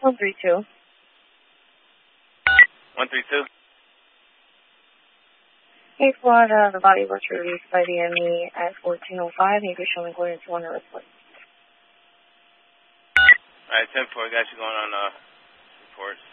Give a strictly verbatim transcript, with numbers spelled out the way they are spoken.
one three two. one three two. Hey, Squad, uh, the body was released by the enemy at fourteen oh five. You can show me coordinates one to report. Alright, ten four, got you going on uh, report.